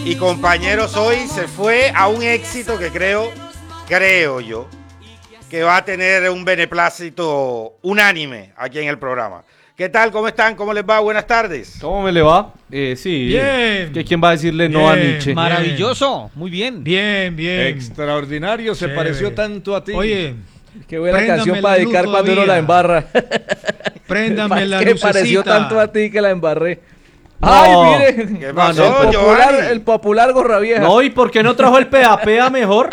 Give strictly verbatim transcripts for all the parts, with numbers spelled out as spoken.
y compañeros, hoy se fue a un éxito que creo, creo yo, que va a tener un beneplácito unánime aquí en el programa. ¿Qué tal? ¿Cómo están? ¿Cómo les va? Buenas tardes. ¿Cómo me le va? Eh, sí. Bien. ¿Que ¿Quién va a decirle Bien, no a Nietzsche? Maravilloso, muy bien. Bien, bien. Extraordinario, se Chévere. pareció tanto a ti. Oye, qué buena préndame canción la para luz dedicar cuando uno todavía. la embarra. préndame la que pareció lucecita. tanto a ti que la embarré. No. Ay, mire. ¿Qué pasó, el popular, Giovanni? el popular gorra vieja. No, ¿y por qué no trajo el P A P A mejor?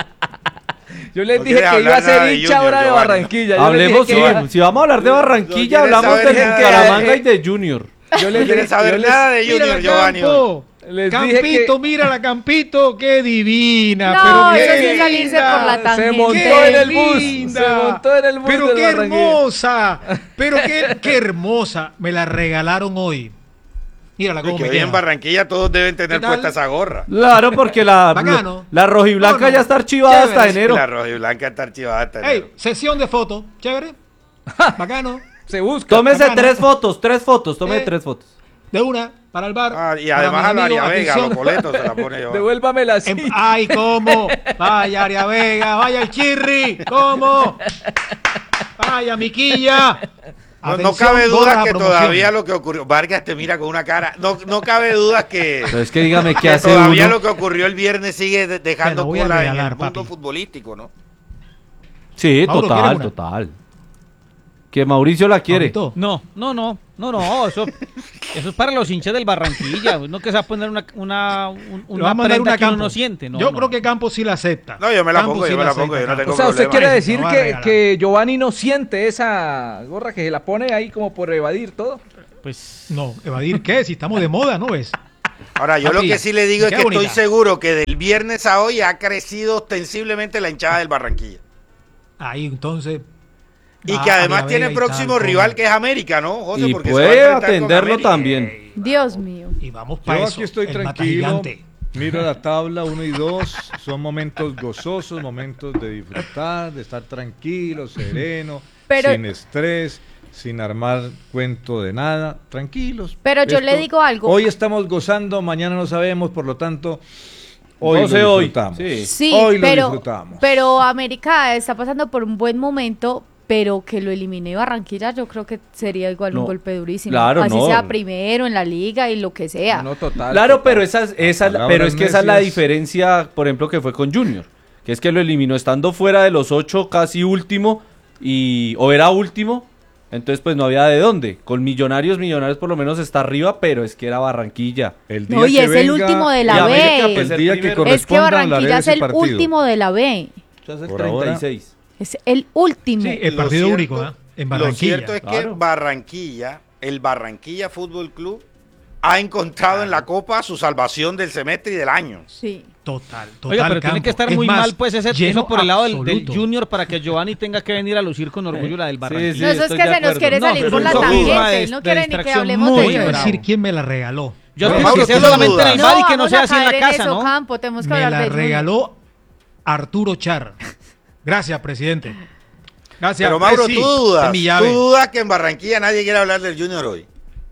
Yo les No dije quiere que iba a hablar nada ser de hincha Junior, ahora de Giovanni. Barranquilla. Yo Hablemos, les sí, dije que iba- si vamos a hablar de No Barranquilla, quiere hablamos saber del nada de- Bucaramanga y de Junior. Yo No les quieren dije, saber yo les- nada de Mira Junior, la Giovanni. hoy. Campo. Les dije Campito, que- mira la Campito, qué divina. No, pero eso qué sí es salirse linda. por la Se tangente. montó ¡Qué en el bus. linda! Se montó en el bus Pero del qué Barranquilla. hermosa. Pero qué, qué hermosa. Me la regalaron hoy. Mírala Y cómo que me hoy en queda. Barranquilla todos deben tener ¿Qué tal? puesta esa gorra. Claro, porque la, Bacano. la rojiblanca No, no. ya está archivada hasta Chévere. enero. La roja y blanca está archivada hasta Ey, enero. sesión de fotos. Chévere. Bacano. Se busca. Tómese Bacano. tres fotos, tres fotos, tome Eh. tres fotos. De una, para el bar. Ah, y para además mis a la amigos, Aria Vega, atención. los boletos se la pone yo. Devuélvame la Em- silla. Ay, ¿cómo? Vaya Aria Vega, vaya el Chirri, ¿cómo? Vaya Miquilla. No, no Atención, cabe duda gorra que promoción. todavía lo que ocurrió. Vargas te mira con una cara. No, no cabe duda que, Pero es que dígame qué que hace todavía uno. lo que ocurrió el viernes sigue de- dejando Te lo voy a cola en regalar, el mundo papi. futbolístico, ¿no? Sí, Mauro, total, ¿quiere una? total. Que Mauricio la quiere. Maurito, No, no, no, no, no, eso, eso es para los hinchas del Barranquilla, no que se va a poner una, una, un- le una va a mandar prenda una que uno Campo. no siente, no. Yo no. creo que Campos sí la acepta. No, yo me la Campos pongo, sí yo me la pongo, acepta, yo no tengo Campos. O sea, usted problema. quiere Bueno, decir me va a que, regalar. que Giovanni no siente esa gorra, que se la pone ahí como por evadir todo. Pues No, evadir qué, si estamos de moda, ¿no ves? Ahora, yo lo Papi, que sí le digo es qué que bonita. estoy seguro que del viernes a hoy ha crecido ostensiblemente la hinchada del Barranquilla. Ahí entonces. Y va que además Aria tiene Vega y próximo tal, rival ¿cómo? que es América, ¿no, José? Y Porque se va a puede enfrentar con atenderlo América. también. Dios mío. Y vamos para Yo eso. aquí estoy el mata tranquilo, gigante. miro la tabla uno y dos, son momentos gozosos, momentos de disfrutar, de estar tranquilo, sereno, Pero- sin estrés, sin armar cuento de nada, tranquilos. Pero yo le digo algo. Hoy estamos gozando, mañana no sabemos, por lo tanto, hoy Goce lo hoy, disfrutamos. sí. Sí, Hoy lo pero, disfrutamos. pero América está pasando por un buen momento, pero que lo elimine Barranquilla, yo creo que sería igual No, un golpe durísimo. claro, Así no. sea primero en la liga y lo que sea. No, total, Claro, total. pero esa, es- esa, Palabras pero es que esa es la necias. diferencia, por ejemplo, que fue con Junior, que es que lo eliminó estando fuera de los ocho, casi último, y o era último, entonces pues no había de dónde. Con Millonarios, Millonarios por lo menos está arriba, pero es que era Barranquilla. El No, y que es el último de la y América, B. pues, el día el que primero. Es que corresponda hablaré de Barranquilla es ese el partido. último de la B. Entonces el Por treinta y ahora. seis. Es el último. Sí, el Lo partido cierto- único, ¿eh? En Barranquilla. Lo cierto es que Claro. Barranquilla, el Barranquilla Fútbol Club, ha encontrado en la Copa su salvación del semestre y del año. Sí. Total, total. Oiga, pero tiene Campo. que estar Es muy más, mal pues ese lleno eso por el lado del, del absoluto. Junior para que Giovanni tenga que venir a lucir con orgullo la del Barranquilla. sí, no, eso es estoy que de se nos acuerdo. quiere No, salir pero por la eso es tangente. una Él no de quiere ni que distracción hablemos muy de Voy a eso. brava. decir quién me la regaló. Yo Pero estoy Mauro, que sea tú no solamente en el dudas. bar y que no vamos sea a así en la caer casa, eso, ¿no? Campo, tenemos que Me hablar la de Junior. regaló Arturo Char. Gracias, presidente. Gracias. Pero Mauro, Presi. tú Es dudas, mi tú llave. dudas que en Barranquilla nadie quiere hablar del Junior hoy.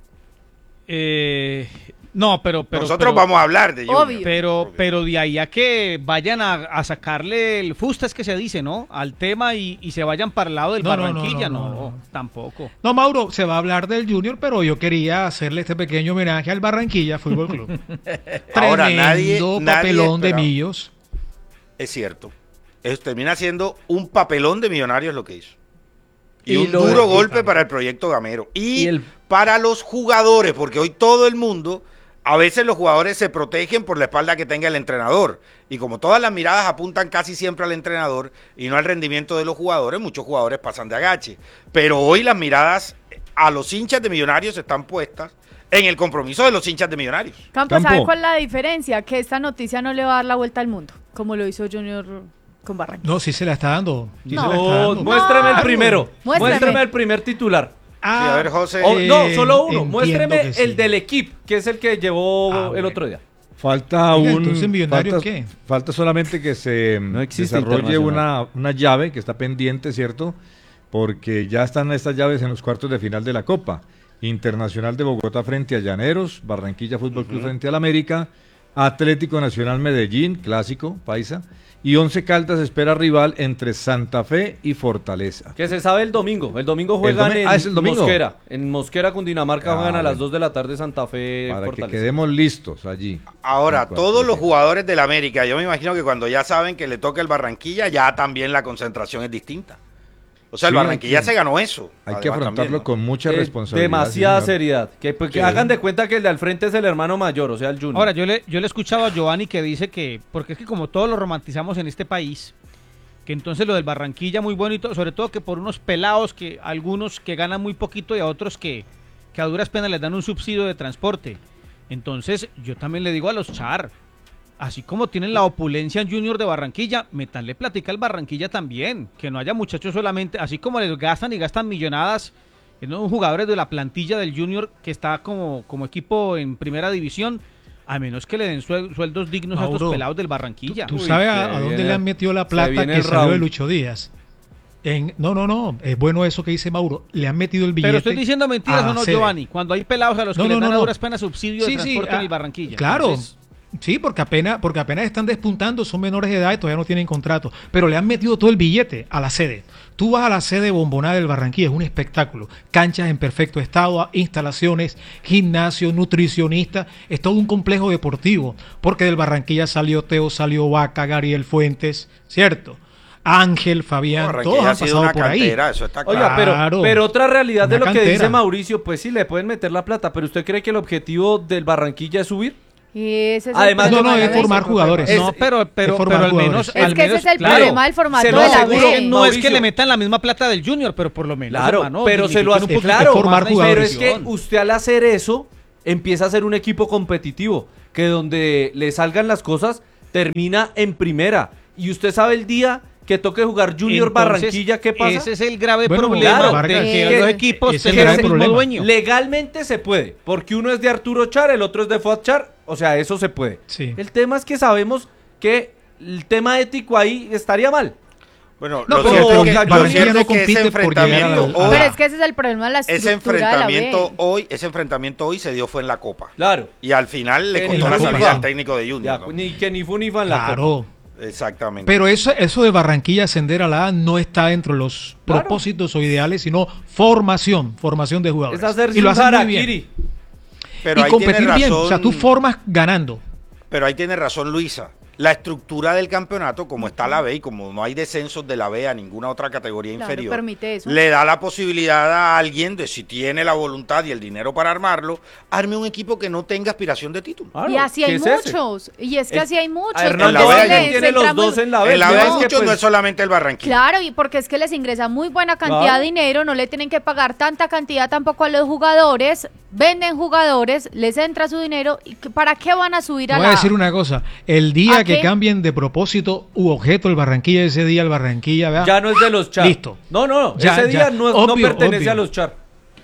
Eh, no, pero, pero Nosotros pero- vamos a hablar de Junior. Obvio. Pero, Porque- pero de ahí a que vayan a, a sacarle el fustes que se dice, ¿no? Al tema y, y se vayan para el lado del No, no, no, Barranquilla, no, no, no, no. tampoco. No, Mauro, se va a hablar del Junior, pero yo quería hacerle este pequeño homenaje al Barranquilla Fútbol Club. Ahora, nadie- Tremendo nadie papelón de esperaba. Millos. Es cierto. Eso termina siendo un papelón de Millonarios lo que hizo. Y, Y un lo- duro y- golpe para el proyecto Gamero. Y, Y el- para los jugadores, porque hoy todo el mundo, a veces los jugadores se protegen por la espalda que tenga el entrenador. Y como todas las miradas apuntan casi siempre al entrenador y no al rendimiento de los jugadores, muchos jugadores pasan de agache. Pero hoy las miradas a los hinchas de Millonarios están puestas en el compromiso de los hinchas de Millonarios. Campo, ¿sabe Campo. cuál es la diferencia? Que esta noticia no le va a dar la vuelta al mundo, como lo hizo Junior con Barranquilla. No, sí se la está dando. Sí No. se la está No, dando. muéstrame el No. primero. Muéstrame. Muéstrame el primer titular. Ah, Sí, a ver, José. O- no, Eh, solo uno. entiendo Muéstreme que sí. el del equipo, que es el que llevó Ah, el bueno. otro día. Falta Oiga, un. entonces, ¿Millonarios falta, qué? falta solamente que se No existe desarrolle una, internacional. una llave que está pendiente, ¿cierto? Porque ya están estas llaves en los cuartos de final de la Copa. Internacional de Bogotá frente a Llaneros, Barranquilla Fútbol Club frente al América Atlético Nacional Medellín, clásico, paisa. Y Once Caldas espera rival entre Santa Fe y Fortaleza. Que se sabe el domingo. El domingo juegan domi- en ah, ¿es el domingo? Mosquera. En Mosquera, Cundinamarca, Ah, juegan a las bueno. dos de la tarde Santa Fe, Para Fortaleza. que quedemos listos allí. Ahora, En cuanto todos los llegue. jugadores del América, yo me imagino que cuando ya saben que le toca el Barranquilla, ya también la concentración es distinta. O sea, el Sí, hay Barranquilla que- se ganó eso. Hay que además, afrontarlo también, ¿no? con mucha Eh, responsabilidad. demasiada señor. seriedad. Que, pues, que Sí. hagan de cuenta que el de al frente es el hermano mayor, o sea, el Junior. Ahora, yo le, yo le he escuchado a Giovanni que dice que, porque es que como todos lo romantizamos en este país, que entonces lo del Barranquilla muy bueno y todo, sobre todo que por unos pelados, que algunos que ganan muy poquito y a otros que, que a duras penas les dan un subsidio de transporte. Entonces, yo también le digo a los Char, así como tienen la opulencia en Junior de Barranquilla, metanle platica al Barranquilla también, que no haya muchachos solamente, así como les gastan y gastan millonadas en unos jugadores de la plantilla del Junior que está como, como equipo en primera división, a menos que le den suel- sueldos dignos a Mauro, estos pelados del Barranquilla. ¿Tú Uy, sabes se a, a dónde viene- le han metido la se plata viene que el salió de round. Lucho Díaz? En, no, no, no, es bueno eso que dice Mauro. Le han metido el billete. Pero estoy diciendo mentiras a o no, sede. Giovanni, cuando hay pelados a los No, que no, les no, dan a no. duras penas subsidio de transporte en ah, el Barranquilla. Claro. Entonces, Sí, porque apenas, porque apenas están despuntando, son menores de edad y todavía no tienen contrato. Pero le han metido todo el billete a la sede. Tú vas a la sede Bombonera del Barranquilla, es un espectáculo. Canchas en perfecto estado, instalaciones, gimnasio, nutricionista. Es todo un complejo deportivo. Porque del Barranquilla salió Teo, salió Vaca, Gabriel Fuentes, ¿cierto? Ángel, Fabián, Barranquilla todos ha han sido pasado una por ahí. cantera, eso está claro. Oiga, pero, Claro. pero otra realidad de Una lo que cantera. dice Mauricio, pues sí, le pueden meter la plata, pero ¿usted cree que el objetivo del Barranquilla es subir? Y ese es Además, el No, problema no, de es la B. formar jugadores. Es- no, pero, pero, es formar pero al menos... jugadores. Es al que ese menos, es el claro, problema del formato se de lo la aseguro B. que No es que Mauricio. le metan la misma plata del Junior, pero por lo menos... Claro, hermano, pero se lo dignifiquen hace un poquito claro, formar más la jugadores. pero es que institución. usted al hacer eso empieza a ser un equipo competitivo, que donde le salgan las cosas termina en primera. Y usted sabe el día que toque jugar Junior Entonces, Barranquilla, ¿qué pasa? Ese es el grave Bueno, problema claro, de Vargas, que eh, los equipos es el tengan grave el mismo problema. dueño. Legalmente se puede, porque uno es de Arturo Char, el otro es de Fuad Char, o sea, eso se puede. Sí. El tema es que sabemos que el tema ético ahí estaría mal. Bueno, No, lo pero cierto es que, Barranquilla lo cierto no es que ese compite por llegar a la- enfrentamiento a- hoy, Pero es que ese es el problema de la ese estructura de la enfrentamiento B. hoy, ese enfrentamiento hoy se dio fue en la Copa. Claro. Y al final le En costó la la Copa. salida al técnico de Ya, Junior. ¿no? ni que ni fu ni fa en la Copa. Claro. Exactamente. Pero eso, eso de Barranquilla ascender a la A no está dentro de los Claro. propósitos o ideales, sino formación, formación de jugadores. Es hacerse y lo un hacen muy bien. harakiri. pero Y ahí competir tiene bien. razón, O sea, tú formas ganando. pero ahí tiene razón Luisa. La estructura del campeonato, como está la B y como no hay descensos de la B a ninguna otra categoría Claro, inferior, permite eso. le da la posibilidad a alguien de, si tiene la voluntad y el dinero para armarlo, arme un equipo que no tenga aspiración de título. Claro, Y así ¿qué hay es ese? muchos. Y es que El- así hay muchos. A Hernando En la B porque hay- les tiene los entra dos muy- en la B. En la B ya hay es que, muchos, pues, no es solamente el Barranquilla. Claro, y porque es que les ingresa muy buena cantidad Claro. de dinero, no le tienen que pagar tanta cantidad tampoco a los jugadores, venden jugadores, les entra su dinero, y que- ¿para qué van a subir Te a voy la a decir una cosa. El día ¿A que qué? cambien de propósito u objeto el Barranquilla, ese día el Barranquilla, ¿verdad? Ya no es de los Char. Listo. No, no, no. Ya, ese día ya. no, es- Obvio, no pertenece obvio. a los Char.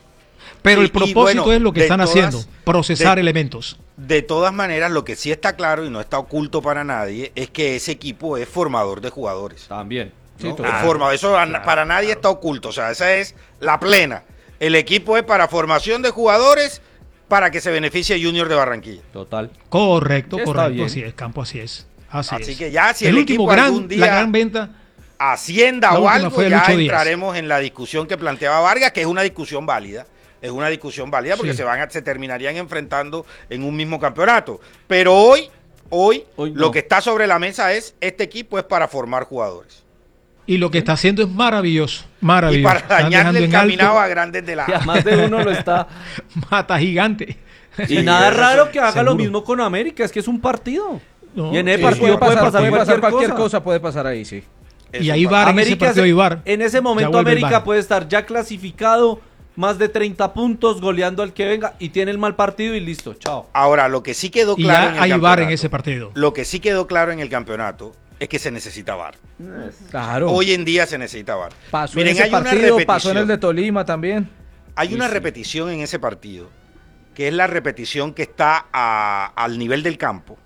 Pero Sí, el y propósito bueno, es lo que de están todas- haciendo, procesar de- elementos. De todas maneras, lo que sí está claro y no está oculto para nadie es que ese equipo es formador de jugadores. También. ¿no? Sí, total. Es formador, eso a- para nadie está oculto, o sea, esa es la plena. El equipo es para formación de jugadores para que se beneficie Junior de Barranquilla. Total. Correcto, Sí, está correcto. bien. Así es, Campo, así es. Así, Así es. que ya si el, el último equipo gran, algún día- la gran venta. Hacienda La o última algo, fue de ya Lucho Díaz. entraremos en la discusión que planteaba Vargas, que es una discusión válida. Es una discusión válida porque Sí. se van a, se terminarían enfrentando en un mismo campeonato. Pero hoy, hoy, Hoy lo no. que está sobre la mesa es este equipo es para formar jugadores. Y lo que está haciendo es maravilloso. Y Maravilloso. para Están dañarle dejando el en caminado alto, a grandes de la Y a más de uno lo está. mata gigante. Y nada eso raro sí, que haga lo seguro. mismo con América, es que es un partido. No, y en el sí, partido puede puede pasar, pasar, puede cualquier, cualquier cosa. cosa puede pasar ahí, sí. Eso Y ahí pasa. va en ese América partido se- hay V A R. en ese Ya momento vuelve el V A América R. puede estar ya clasificado, más de treinta puntos, goleando al que venga y tiene el mal partido y listo, chao. Ahora, lo que sí quedó Y claro ya en el hay V A R en campeonato, ese partido. lo que sí quedó claro en el campeonato es que se necesita V A R. Claro. Hoy en día se necesita V A R. pasó Miren, en ese hay una partido, pasó en el repetición. de Tolima también. Hay una repetición en ese partido, que es la repetición que está a- al nivel del campo,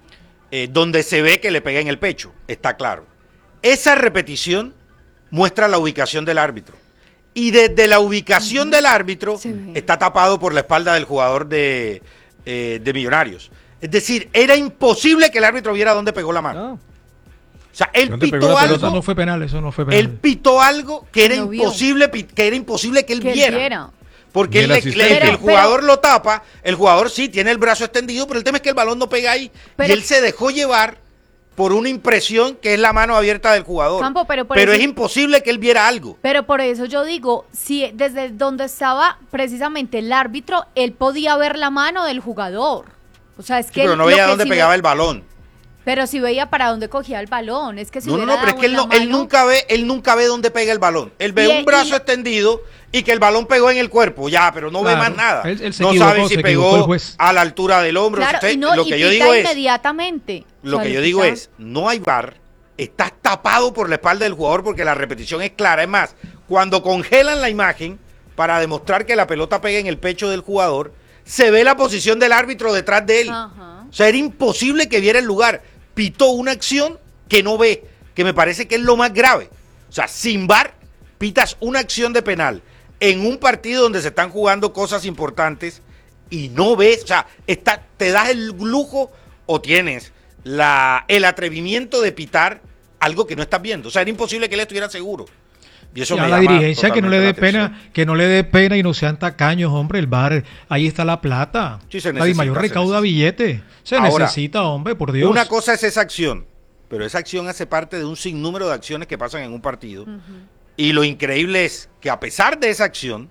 eh, donde se ve que le pega en el pecho, está claro. Esa repetición muestra la ubicación del árbitro. Y desde la ubicación del árbitro Se ve. está tapado por la espalda del jugador de, eh, de Millonarios. Es decir, era imposible que el árbitro viera dónde pegó la mano. No. O sea, él ¿Dónde pegó pitó la pelota? Eso algo, no fue penal, eso no fue penal. él pitó algo que era No vio. imposible, pi- que era imposible que él Que él viera. viera. Porque Ni él el le- asistente. le- el Pero- jugador lo tapa, el jugador sí tiene el brazo extendido, pero el tema es que el balón no pega ahí. Pero- y él se dejó llevar por una impresión que es la mano abierta del jugador. Campo, pero por pero eso- es imposible que él viera algo. Pero por eso yo digo, si desde donde estaba precisamente el árbitro, él podía ver la mano del jugador. O sea, es Sí, que pero él- no lo veía que dónde sí pegaba ve- el balón. Pero si veía para dónde cogía el balón, es que si No, no, hubiera no, pero es dado que él, en no, la él mano- nunca ve, él nunca ve dónde pega el balón. Él ve Y- un y brazo lo- extendido y que el balón pegó en el cuerpo, ya, pero no ve Claro, más nada. él- él se no equivocó, sabe si se equivocó el pegó juez. a la altura del hombro. Claro, Usted- y no, lo y que yo pita digo es, inmediatamente. lo O sea, que le yo digo pita- es, no hay V A R, estás tapado por la espalda del jugador porque la repetición es clara. Es más, cuando congelan la imagen para demostrar que la pelota pega en el pecho del jugador, se ve la posición del árbitro detrás de él. Ajá. O sea, era imposible que viera el lugar. Pitó una acción que no ve, que me parece que es lo más grave. O sea, sin V A R, pitas una acción de penal en un partido donde se están jugando cosas importantes y no ves, o sea, está, te das el lujo o tienes la, el atrevimiento de pitar algo que no estás viendo. O sea, era imposible que él estuviera seguro. Y eso Y me a la llama dirigencia que no le totalmente dé la pena, atención. que no le dé pena y no sean tacaños, hombre, el V A R, ahí está la plata. Sí, se la necesita, mayor se recauda necesita. billete. Se Ahora, necesita, hombre, por Dios. Una cosa es esa acción, pero esa acción hace parte de un sinnúmero de acciones que pasan en un partido. Y lo increíble es que a pesar de esa acción,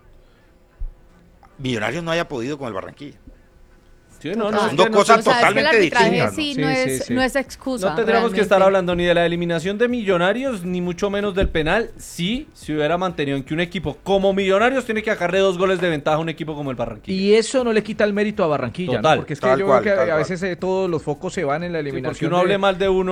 Millonarios no haya podido con el Barranquilla. Sí, no, Total. no, Son es dos que no- cosas O sea, es que el totalmente arbitraje distintas. sí, ¿no? no, Sí, es, sí, sí. no es excusa. No tendríamos que estar realmente. hablando ni de la eliminación de Millonarios, ni mucho menos del penal. Sí, se hubiera mantenido en que un equipo como Millonarios tiene que sacarle dos goles de ventaja a un equipo como el Barranquilla. Y eso no le quita el mérito a Barranquilla, ¿no? Total, Porque es que tal yo cual, creo que tal a cual. veces eh, todos los focos se van en la Sí, eliminación. porque uno de- hable mal de uno